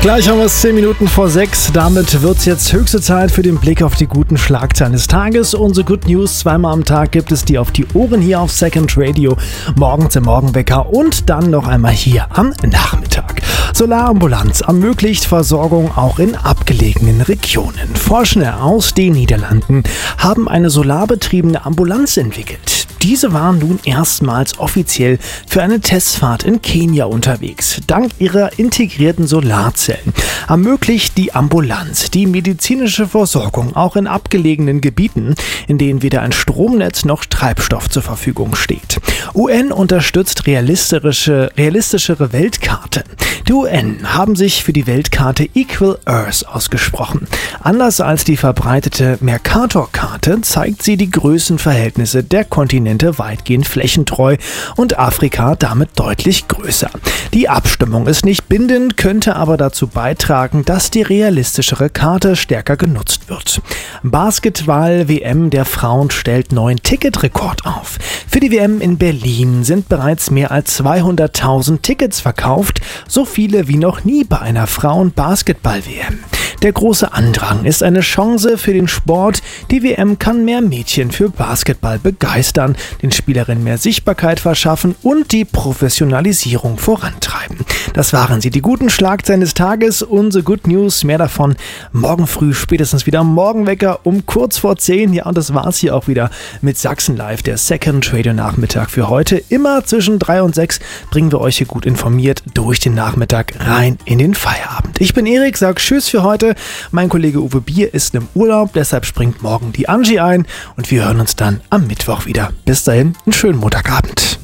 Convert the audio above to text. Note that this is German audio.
Gleich haben wir es 10 Minuten vor 6. Damit wird es jetzt höchste Zeit für den Blick auf die guten Schlagzeilen des Tages. Unsere Good News zweimal am Tag gibt es die auf die Ohren hier auf Second Radio. Morgens im Morgenwecker und dann noch einmal hier am Nachmittag. Solarambulanz ermöglicht Versorgung auch in abgelegenen Regionen. Forscher aus den Niederlanden haben eine solarbetriebene Ambulanz entwickelt. Diese waren nun erstmals offiziell für eine Testfahrt in Kenia unterwegs. Dank ihrer integrierten Solarzellen ermöglicht die Ambulanz die medizinische Versorgung auch in abgelegenen Gebieten, in denen weder ein Stromnetz noch Treibstoff zur Verfügung steht. UN unterstützt realistischere Weltkarte. Die UN haben sich für die Weltkarte Equal Earth ausgesprochen. Anders als die verbreitete Mercator-Karte zeigt sie die Größenverhältnisse der Kontinente weitgehend flächentreu und Afrika damit deutlich größer. Die Abstimmung ist nicht bindend, könnte aber dazu beitragen, dass die realistischere Karte stärker genutzt wird. Basketball-WM der Frauen stellt neuen Ticketrekord auf. Für die WM in Berlin sind bereits mehr als 200.000 Tickets verkauft, so viele wie noch nie bei einer Frauen-Basketball-WM. Der große Andrang ist eine Chance für den Sport. Die WM kann mehr Mädchen für Basketball begeistern, den Spielerinnen mehr Sichtbarkeit verschaffen und die Professionalisierung vorantreiben. Das waren sie, die guten Schlagzeilen des Tages, unsere Good News. Mehr davon morgen früh, spätestens wieder am Morgenwecker um kurz vor 10. Ja, und das war's hier auch wieder mit Sachsen Live, der Second Radio Nachmittag für heute. Immer zwischen 3 und 6 bringen wir euch hier gut informiert durch den Nachmittag rein in den Feierabend. Ich bin Erik, sag Tschüss für heute. Mein Kollege Uwe Bier ist im Urlaub, deshalb springt morgen die Angie ein und wir hören uns dann am Mittwoch wieder. Bis dahin, einen schönen Montagabend.